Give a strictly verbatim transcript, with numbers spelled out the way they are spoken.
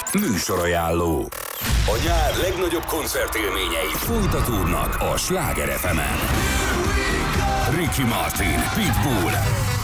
Műsorajánló. A nyár legnagyobb koncertélményei folytatódnak a Sláger ef emen. Ricky Martin, Pitbull,